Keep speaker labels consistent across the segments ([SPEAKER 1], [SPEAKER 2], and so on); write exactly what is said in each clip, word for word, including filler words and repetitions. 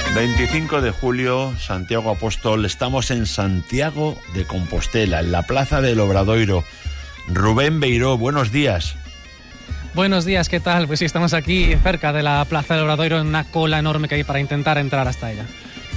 [SPEAKER 1] veinticinco de julio, Santiago Apóstol. Estamos en Santiago de Compostela, en la Plaza del Obradoiro. Rubén Beiró, buenos días.
[SPEAKER 2] Buenos días, ¿qué tal? Pues sí, estamos aquí cerca de la Plaza del Obradoiro, en una cola enorme que hay para intentar entrar hasta ella.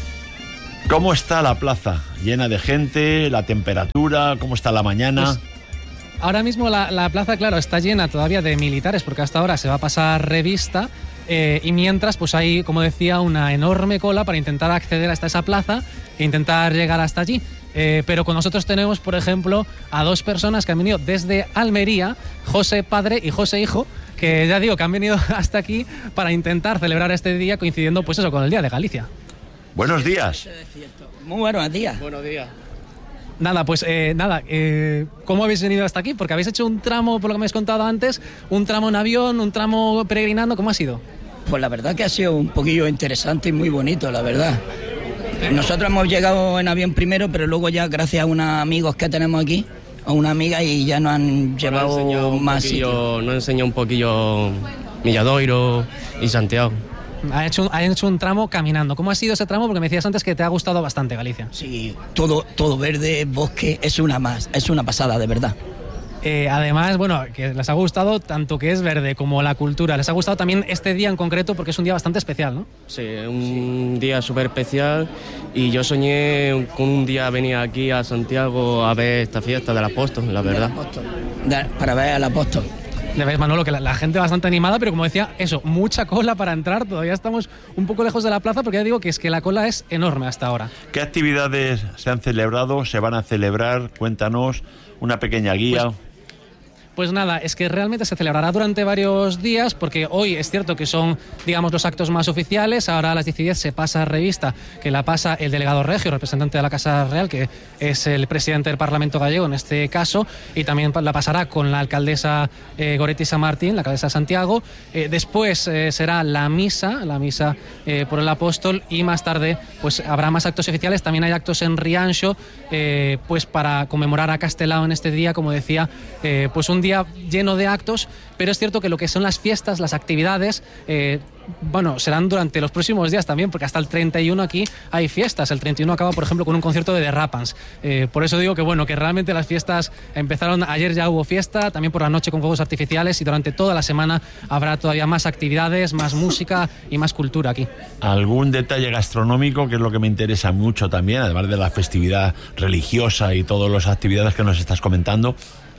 [SPEAKER 1] ¿Cómo está la plaza? ¿Llena de gente? ¿La temperatura? ¿Cómo está la mañana?
[SPEAKER 2] Pues ahora mismo la, la plaza, claro, está llena todavía de militares, porque hasta ahora se va a pasar revista. Eh, y mientras, pues hay, como decía, una enorme cola para intentar acceder hasta esa plaza e intentar llegar hasta allí. Eh, pero con nosotros tenemos, por ejemplo, a dos personas que han venido desde Almería, José padre y José hijo, que ya digo que han venido hasta aquí para intentar celebrar este día coincidiendo, pues eso, con el Día de Galicia.
[SPEAKER 1] Buenos días.
[SPEAKER 3] Muy buenos días.
[SPEAKER 2] Buenos días. Nada, pues eh, nada, eh, ¿cómo habéis venido hasta aquí? Porque habéis hecho un tramo, por lo que me habéis contado antes, un tramo en avión, un tramo peregrinando, ¿cómo ha sido?
[SPEAKER 3] Pues la verdad que ha sido un poquillo interesante y muy bonito, la verdad. Nosotros hemos llegado en avión primero, pero luego ya gracias a unos amigos que tenemos aquí, a una amiga, y ya nos han llevado
[SPEAKER 4] nos
[SPEAKER 3] más
[SPEAKER 4] sitios. Nos enseñó un poquillo Milladoiro y Santiago.
[SPEAKER 2] Ha hecho, ha hecho un tramo caminando. ¿Cómo ha sido ese tramo? Porque me decías antes que te ha gustado bastante Galicia.
[SPEAKER 3] Sí, todo, todo verde, bosque, es una más, es una pasada, de verdad.
[SPEAKER 2] Eh, además, bueno, que les ha gustado tanto que es verde como la cultura. Les ha gustado también este día en concreto porque es un día bastante especial, ¿no?
[SPEAKER 4] Sí, un día súper especial, y yo soñé con un día venir aquí a Santiago a ver esta fiesta del apóstol, la verdad.
[SPEAKER 3] De, para ver al apóstol.
[SPEAKER 2] Ya ves, Manolo, que la, la gente bastante animada, pero como decía, eso, mucha cola para entrar. Todavía estamos un poco lejos de la plaza porque ya digo que es que la cola es enorme hasta ahora.
[SPEAKER 1] ¿Qué actividades se han celebrado, se van a celebrar? Cuéntanos, una pequeña guía.
[SPEAKER 2] Pues, Pues nada, es que realmente se celebrará durante varios días, porque hoy es cierto que son, digamos, los actos más oficiales. Ahora a las diez y diez se pasa revista, que la pasa el delegado regio, representante de la Casa Real, que es el presidente del Parlamento gallego en este caso, y también la pasará con la alcaldesa eh, Goretti San Martín, la alcaldesa de Santiago. Eh, después eh, será la misa, la misa eh, por el apóstol, y más tarde pues habrá más actos oficiales. También hay actos en Rianxo, eh, pues para conmemorar a Castelao en este día, como decía, eh, pues un día lleno de actos, pero es cierto que lo que son las fiestas, las actividades, eh, bueno, serán durante los próximos días también, porque hasta el treinta y uno aquí hay fiestas. El treinta y uno acaba, por ejemplo, con un concierto de The Rapans. Eh, por eso digo que bueno, que realmente las fiestas empezaron ayer, ya hubo fiesta, también por la noche con fuegos artificiales, y durante toda la semana habrá todavía más actividades, más música y más cultura aquí.
[SPEAKER 1] ¿Algún detalle gastronómico, que es lo que me interesa mucho también, además de la festividad religiosa y todas las actividades que nos estás comentando?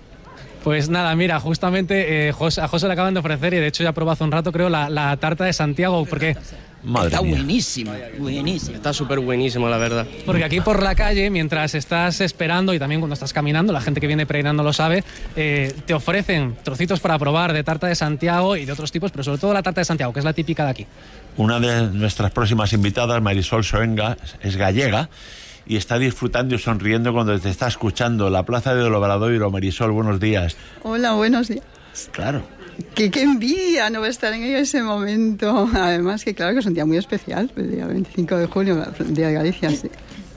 [SPEAKER 2] Pues nada, mira, justamente eh, José, a José le acaban de ofrecer, y de hecho ya probó hace un rato, creo, la, la tarta de Santiago, porque...
[SPEAKER 1] Madre
[SPEAKER 3] Está
[SPEAKER 1] mía.
[SPEAKER 3] buenísimo, buenísimo.
[SPEAKER 4] Está súper buenísimo, la verdad.
[SPEAKER 2] Porque aquí por la calle, mientras estás esperando y también cuando estás caminando, la gente que viene peregrinando lo sabe, eh, te ofrecen trocitos para probar de tarta de Santiago y de otros tipos, pero sobre todo la tarta de Santiago, que es la típica de aquí.
[SPEAKER 1] Una de nuestras próximas invitadas, Marisol Soenga, es gallega y está disfrutando y sonriendo cuando te está escuchando. La Plaza del Obradoiro. Marisol, buenos días.
[SPEAKER 5] Hola, buenos días.
[SPEAKER 1] Claro.
[SPEAKER 5] Qué, qué envidia no estar en ese momento. Además que claro que es un día muy especial, el día veinticinco de julio, el Día de Galicia, sí.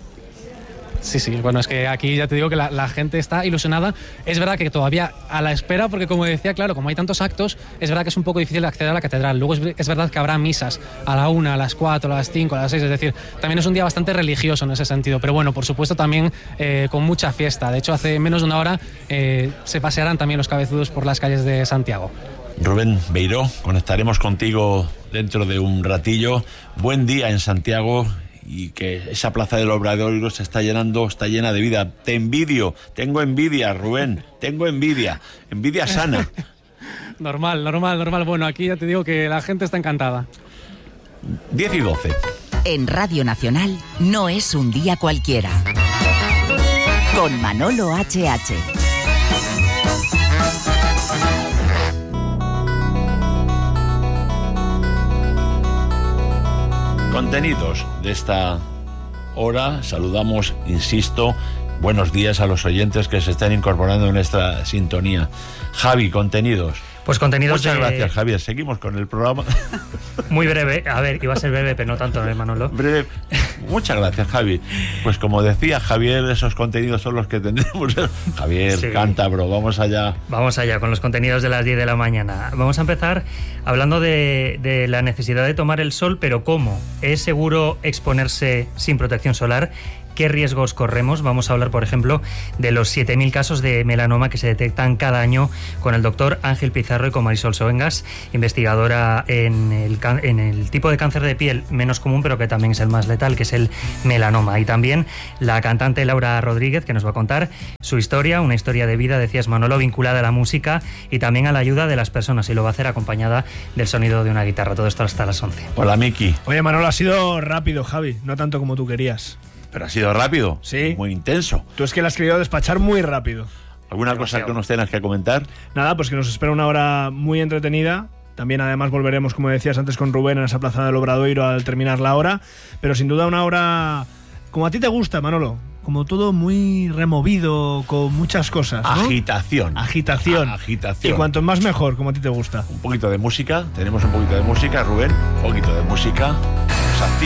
[SPEAKER 2] Sí, sí, bueno, es que aquí ya te digo que la, la gente está ilusionada. Es verdad que todavía a la espera, porque como decía, claro, como hay tantos actos, es verdad que es un poco difícil acceder a la catedral. Luego es, es verdad que habrá misas a la una, a las cuatro, a las cinco, a las seis, es decir, también es un día bastante religioso en ese sentido. Pero bueno, por supuesto también eh, con mucha fiesta. De hecho, hace menos de una hora eh, se pasearán también los cabezudos por las calles de Santiago.
[SPEAKER 1] Rubén Beiró, conectaremos contigo dentro de un ratillo. Buen día en Santiago, y que esa Plaza del Obradoiro se está llenando, está llena de vida. Te envidio, tengo envidia, Rubén, tengo envidia, envidia sana.
[SPEAKER 2] Normal, normal, normal. Bueno, aquí ya te digo que la gente está encantada.
[SPEAKER 1] diez y doce.
[SPEAKER 6] En Radio Nacional no es un día cualquiera. Con Manolo H H.
[SPEAKER 1] Contenidos de esta hora. Saludamos, insisto, buenos días a los oyentes que se están incorporando en esta sintonía. Javi, contenidos.
[SPEAKER 7] Pues contenidos
[SPEAKER 1] Muchas
[SPEAKER 7] de...
[SPEAKER 1] gracias, Javier. Seguimos con el programa.
[SPEAKER 7] Muy breve. A ver, iba a ser breve, pero no tanto, ¿eh, Manolo?
[SPEAKER 1] Breve. Muchas gracias, Javi. Pues como decía Javier, esos contenidos son los que tendremos. Javier,
[SPEAKER 7] Sí.
[SPEAKER 1] cántabro, vamos allá.
[SPEAKER 7] Vamos allá con los contenidos de las diez de la mañana. Vamos a empezar hablando de, de la necesidad de tomar el sol, pero ¿cómo? ¿Es seguro exponerse sin protección solar? ¿Qué riesgos corremos? Vamos a hablar, por ejemplo, de los siete mil casos de melanoma que se detectan cada año con el doctor Ángel Pizarro y con Marisol Soengas, investigadora en el, en el tipo de cáncer de piel menos común, pero que también es el más letal, que es el melanoma. Y también la cantante Laura Rodríguez, que nos va a contar su historia, una historia de vida, decías Manolo, vinculada a la música y también a la ayuda de las personas, y lo va a hacer acompañada del sonido de una guitarra. Todo esto hasta las once.
[SPEAKER 1] Hola, Miki.
[SPEAKER 8] Oye, Manolo, ha sido rápido, Javi, no tanto como tú querías.
[SPEAKER 1] Pero ha sido rápido.
[SPEAKER 8] Sí.
[SPEAKER 1] Muy intenso.
[SPEAKER 8] Tú es que la has querido despachar muy rápido.
[SPEAKER 1] ¿Alguna cosa que nos tengas que comentar?
[SPEAKER 8] Nada, pues que nos espera una hora muy entretenida. También además volveremos, como decías antes, con Rubén en esa plaza del Obradoiro al terminar la hora. Pero sin duda una hora como a ti te gusta, Manolo. Como todo muy removido, con muchas cosas, ¿no?
[SPEAKER 1] Agitación.
[SPEAKER 8] Agitación.
[SPEAKER 1] Agitación.
[SPEAKER 8] Y cuanto más mejor, como a ti te gusta.
[SPEAKER 1] Un poquito de música. Tenemos un poquito de música, Rubén. Un poquito de música.